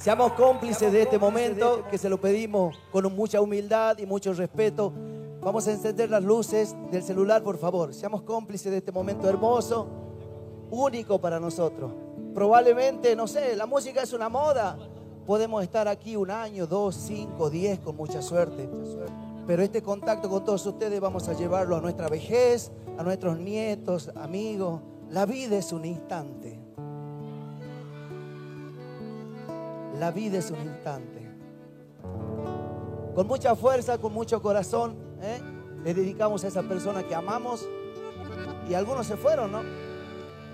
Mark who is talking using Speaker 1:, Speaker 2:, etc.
Speaker 1: Seamos cómplices de este momento que se lo pedimos con mucha humildad y mucho respeto. Vamos a encender las luces del celular, por favor. Seamos cómplices de este momento hermoso, único para nosotros. Probablemente, no sé, la música es una moda. Podemos estar aquí un año, 2, 5, 10 con mucha suerte. Pero este contacto con todos ustedes vamos a llevarlo a nuestra vejez, a nuestros nietos, amigos. La vida es un instante. La vida es un instante. Con mucha fuerza, con mucho corazón, le dedicamos a esa persona que amamos. Y algunos se fueron, ¿no?